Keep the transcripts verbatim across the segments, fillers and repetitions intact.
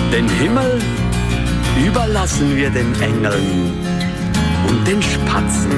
Den Himmel überlassen wir den Engeln und den Spatzen.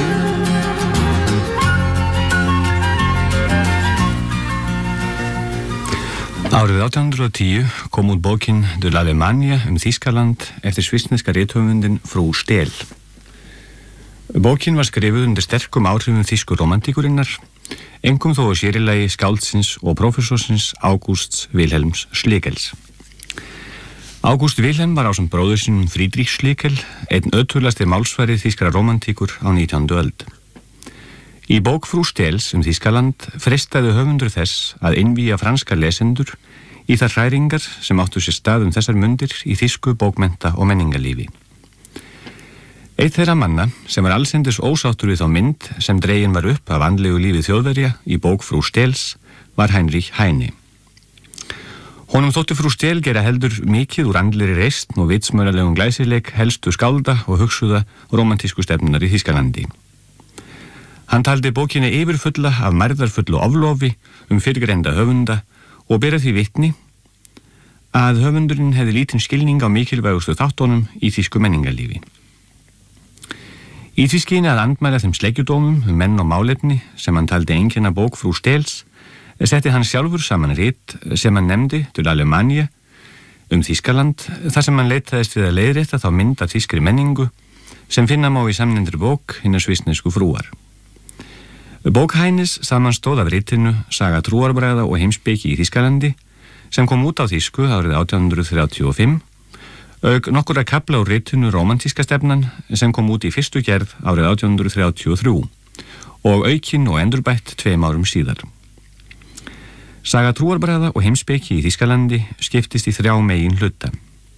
Árið átján hundrað og tíu kom út bókin De l'Allemagne um Þýskaland eftir svissneska rithöfundinn Frú Stel. Bókin var skrifuð undir sterkum áhrifum þýsku romantíkurinnar, einkum þó á sérilagi skáldsins og prófessorsins Augusts Wilhelms Schlegels. August Wilhelm var ásamt bróður sínum Friedrich Schlegel einn ötulasti málsvari þýskra romantíkur á nítjándu öld. Í bók Frú Stels um Þýskaland freistaði höfundur þess að innvíja franska lesendur í þær hræringar sem áttu sér stað um þessar mundir í þýsku bókmennta og menningarlífi. Eitt þeirra manna sem var allsendis ósáttur við þá mynd sem dregin var upp af andlegu lífi Þjóðverja í bók Frú Stels var Heinrich Heine. Honum þótti Frú Stel gera heldur mikið úr andlegri reisn og vitsmönalegum glæsileik helstu skálda og hugsuða romantísku stefnunar í Þýskalandi. Hann taldi bókinni yfirfulla af mærðarfullu oflofi um fyrrgreinda höfunda og bera því vitni að höfundurinn hefði lítinn skilning á mikilvægustu þáttunum í þýsku menningarlífi. Í því skyni að andmæla þeim sleggjudómum um menn og málefni sem hann taldi einkenna bók Frú Stels setti hann sjálfur saman rit sem hann nefndi De l'Allemagne um Þýskaland þar sem hann leitaðist við að leiðrétta þá mynd af þýskri menningu sem finna má í samnefndri bók hinnar svissnesku frúar. Bók Heines samanstóð af ritinu Saga trúarbræða og heimspeki í Þýskalandi sem kom út á þýsku árið átján hundrað þrjátíu og fimm, auk nokkurra kafla úr ritinu Rómantíska stefnan sem kom út í fyrstu gerð árið átján hundruð þrjátíu og þrjú og aukin og endurbætt tveim árum síðar. Saga trúarbræða og heimspeki í Þýskalandi skiptist í þrjá megin hluta.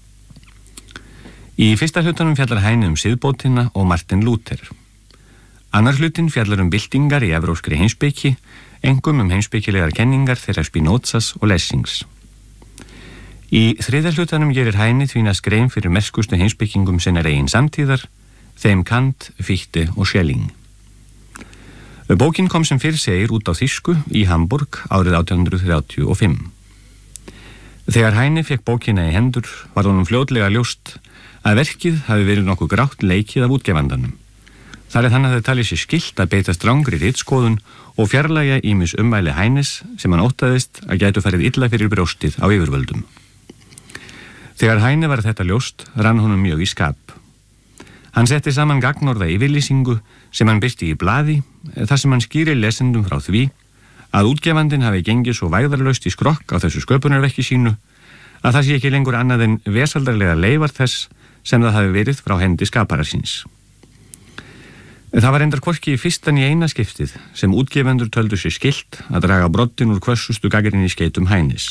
Í fyrsta hlutanum fjallar Heine um siðbótina og Martin Luther. Annar hlutin fjallar um byltingar í evrópskri heimspeki, engum um heimspekilegar kenningar þeirra Spinozas og Lessings. Í þriðja hlutanum gerir Heine því næst grein fyrir merkustu heimspekingum sinnar eigin samtíðar, þeim Kant, Fichte og Schelling. Bókin kom sem fyrr segir út á þýsku í Hamburg árið átján hundruð þrjátíu og fimm. Þegar Heine fekk bókina í hendur var honum fljótlega ljóst að verkið hafi verið nokkuð grátt leikið af útgefandanum. Þar er þannig að það talið sér skylt að beita strangri ritskoðun og fjarlægja ýmis ummæli Heines sem hann óttaðist að gætu farið illa fyrir brjóstið á yfirvöldum. Þegar Heine var þetta ljóst rann honum mjög í skap. Hann setti saman gagnorða yfirlýsingu sem hann birti í blaði þar sem hann skýrir lesendum frá því að útgefandinn hafi gengið svo vægðarlaust í skrokk á þessu sköpunarverki sínu að það sé ekki lengur annað en vesaldarlega leifar þess sem það hafi verið frá hendi skapara síns. Það var endar hvorki í fyrsta né eina skiptið sem útgefendur töldu sér skylt að draga broddin úr hvössustu gagnrýni skeytum Heines.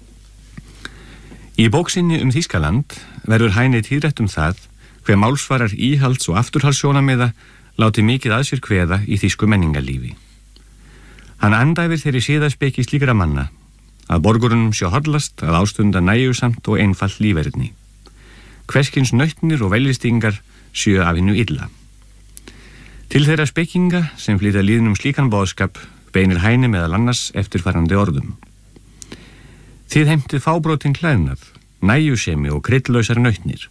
Í bóksinni um Þýskaland verður Heine tíðrætt um það hver málsvarar íhalds- og afturhaldssjónamiða láti mikið að sér kveða í þýsku menningarlífi. Hann andæfir þeirri siðaspeki slíkra manna að borgurunum sé hollast að ástunda nægjusamt og einfalt líferni. Hverskins nautnir og veljistingar séu af hinnu illa. Til þeirra spekinga sem flytja líðnum slíkan boðskap beinir Heine meðal annars eftirfarandi orðum. Þið heimtið fábrotin klæðnað, nægjusemi og kryddlausar nautnir.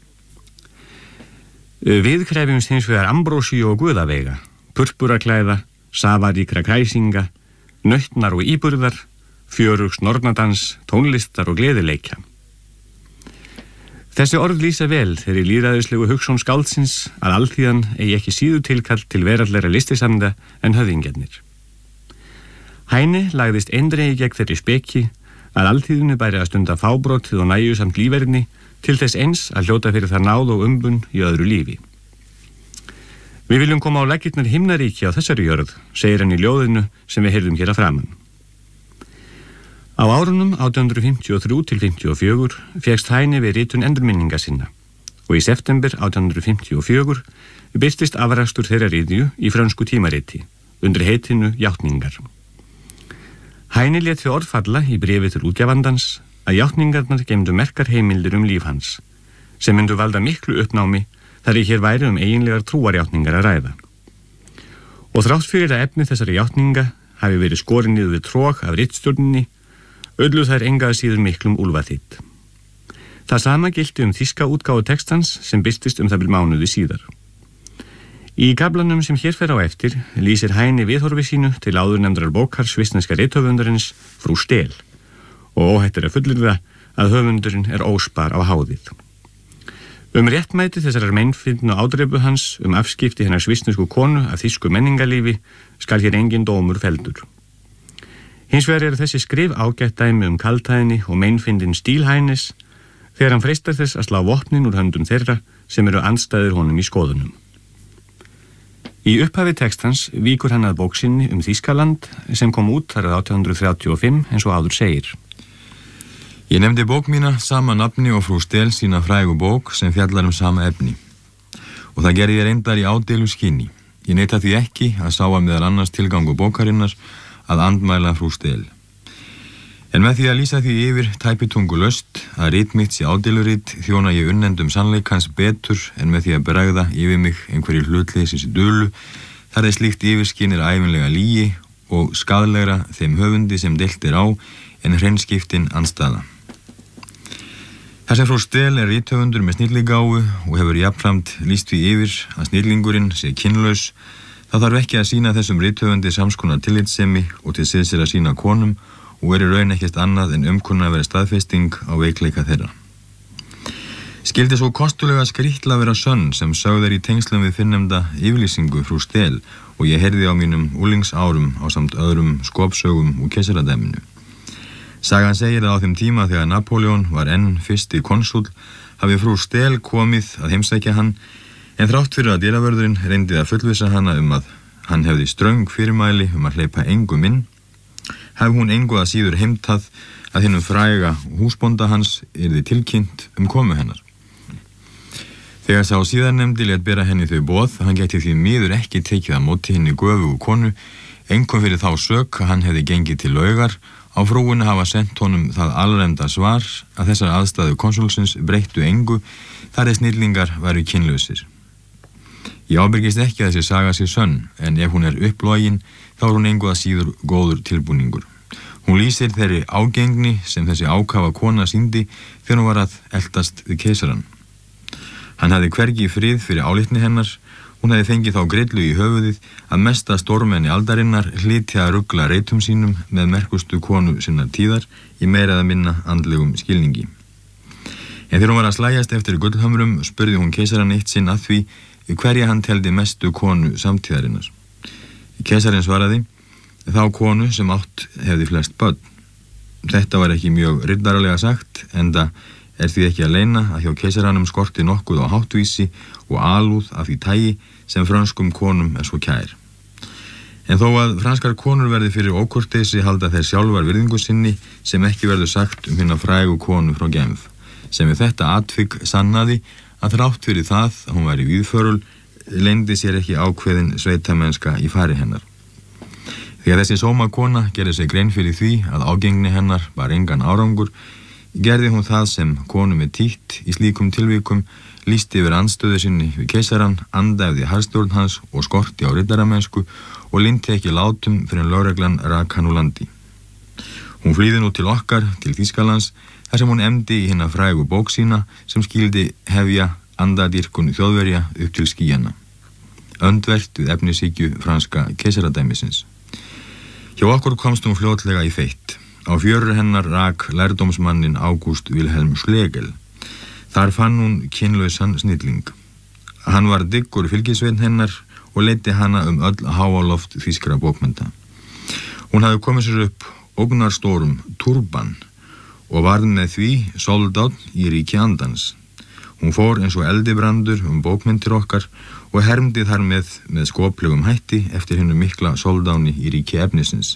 Við krefjumst hins vegar ambrósíu og guðaveiga, purpuraklæða, safaríkra kræsinga, nautnar og íburðar, fjörugs nornadans, tónlistar og gleðileikja. Þessi orð lýsa vel þeirri lýðræðislegu hugsjón skáldsins að alþýðan eigi ekki síður tilkall til veraldlegra listisamda en höfðingjarnir. Heine lagðist eindregi gegn þeirri speki að alþýðinu bæri að stunda fábrotið og nægjusamt líferni til þess eins að hljóta fyrir það náð og umbun í öðru lífi. Við viljum koma á laggirnar himnaríki á þessari jörð, segir hann í ljóðinu sem við heyrðum hér að framan. Á árunum átján hundruð fimmtíu og þrjú til fimmtíu og fjögur fékkst Heine við ritun endurminninga sinna og í september átján hundruð fimmtíu og fjögur birtist afrakstur þeirra ritju í frönsku tímariti undir heitinu Játningar. Heine lét því orðfalla í bréfi til útgefandans að játningarnar geymdu merkar heimildir um líf hans sem myndu valda miklu uppnámi þar í hér væri um eiginlegar trúarjátningar að ræða. Og þrátt fyrir að efni þessari játninga hafi verið skorin niður við trók af ritstjórninni öllu þær enga síður miklum úlfaþýtt. Það sama gilti um þýska útgáfu textans sem birtist um það bil mánuði síðar. Í kaflanum sem hér fer á eftir lýsir Heine viðhorfi sínu til áðurnefndrar bókar svissneska rithöfundarins Frú Stel og óhætt er að fullyrða að höfundurinn er óspar á háðið. Um réttmæti þessarar meinfindnu ádreifu hans um afskipti hennar svissnesku konu af þýsku menningarlífi skal hér engin dómur felldur. Hins vegar eru þessi skrif ágætt dæmi um kaldhæðni og meinfindin stíl Heines þegar hann freistar þess að slá vopnin úr höndum þeirra sem eru andstæðir honum í skoðunum. Í upphafi textans víkur hann að bóksinni um Þýskaland sem kom út þar átján hundruð þrjátíu og fimm eins og áður segir. Ég nefndi bók mína sama nafni og Frú Stel sína frægu bók sem fjallar um sama efni. Og það gerði ég reyndar í ádeilu skyni. Ég neita því ekki að sá að meðal annars tilgangu bókarinnar að andmæla Frú Stel. En með því að lýsa því yfir tæpitungu löst að rit mitt sé ádeilurit þjóna ég unnendum sannleikans betur en með því að bregða yfir mig einhverju hlutleysis í dulu þar er slíkt yfirskynir ævinlega lygi og skaðlegra þeim höfundi sem deilt er á en hreinskiptin andstæða. Þar sem Frú Stel er rithöfundur með snilligáfu og hefur jafnframt lýst því yfir að snillingurinn sé kynlaus, þá þarf ekki að sýna þessum rithöfundi samskonar tillitssemi og til siðs að sýna konum og er í raun ekkert annað en umkunna að vera staðfesting á veikleika þeirra. Skildi svo kostulega skrýtla vera sönn sem sögð er í tengslum við fyrrnefnda yfirlýsingu Frú Stel og ég heyrði á mínum úlingsárum á samt öðrum skopsögum úr keisaradæminu. Sagan segir að á þeim tíma þegar Napóleon var enn fyrsti konsúll hafi Frú Stel komið að heimsækja hann en þrátt fyrir að dyravörðurinn reyndi að fullvissa hana um að hann hefði ströng fyrirmæli um að hleypa engum inn, hafði hún engu að síður heimtað að hinnum fræga húsbónda hans yrði tilkynnt um komu hennar. Þegar sá síðarnefndi lét bera henni þau boð, hann gæti því miður ekki tekið að móti henni göfugu konu, einkum fyrir þá sök að hann hefði gengið til laugar á frúinu hafa sent honum það alræmda svar að þessar aðstæðu konsúlsins breyttu engu þar eð snillingar væru kynlausir. Ég ábyrgist ekki að þessi saga sé sönn, en ef hún er upplogin þá er hún engu að síður góður tilbúningur. Hún lýsir þeirri ágengni sem þessi ákafa kona sýndi þegar hún var að eltast við keisarann. Hann hafði hvergi í frið fyrir álitni hennar, hún hefði fengið þá grillu í höfuðið að mesta stormenni aldarinnar hlyti að rugla reitum sínum með merkustu konu sinnar tíðar í meira eða minna andlegum skilningi. En þegar hún var að slægjast eftir gullhömrum spurði hún keisarann eitt sinn að því hverja hann teldi mestu konu samtíðarinnar. Keisarinn svaraði, þá konu sem átt hefði flest börn. Þetta var ekki mjög riddaralega sagt, enda er því ekki að leyna að hjá keisaranum skorti nokkuð á háttvísi og alúð af því tægi sem frönskum konum er svo kær. En þó að franskar konur verði fyrir ókurteisi halda þeir sjálfar virðingu sinni sem ekki verður sagt um hinna frægu konu frá Genf, sem við þetta atvik sannaði að þrátt fyrir það að hún væri víðförul leyndi sér ekki ákveðin sveitamennska í fari hennar. Þegar þessi sómakona gerði sig grein fyrir því að ágengni hennar var engan árangur, gerði hún það sem konum er títt í slíkum tilvikum, lýsti yfir andstöðu sinni við keisarann, andæfði harðstjórn hans og skorti á riddaramennsku og lindi ekki látum fyrir en lögreglan rak hann úr landi. Hún flýði nú til okkar, til Þýskalands, þar sem hún emdi í hinna frægu bók sína sem skildi hefja andadýrkun Þjóðverja upp til skýjana. Öndvert við efnishyggju franska keisaradæmisins. Hjá okkur komst hún fljótlega í feitt. Á fjörur hennar rak lærdómsmannin August Wilhelm Schlegel. Þar fann hún kynlausan snilling. Hann var diggur fylgisveinn hennar og leiddi hana um öll háaloft þýskra bókmennta. Hún hafði komið sér upp ógnarstórum turban og varð með því soldát í ríki andans. Hún fór eins og eldibrandur um bókmenntir okkar og hermdi þar með með skoplegum hætti eftir hinnu mikla soldáni í ríki efnisins.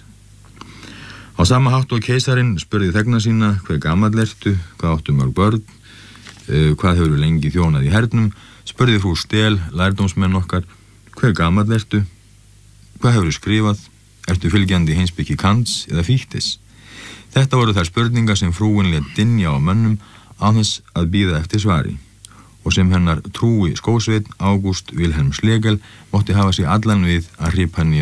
Á sama hátt og keisarinn spurði þegna sína hver gamall ertu, hvað áttu mörg börn, uh, hvað hefur lengi þjónað í hernum, spurði Frú Stel, lærdómsmenn okkar, hver gamall ertu, hvað hefur skrifað, ertu fylgjandi heimspeki Kants eða Fichtes. Þetta voru þær spurningar sem frúin lét dynja á mönnum á þess að bíða eftir svari og sem hennar trúi skósveinn August Wilhelm Schlegel mótti hafa sig allan við að hripa henni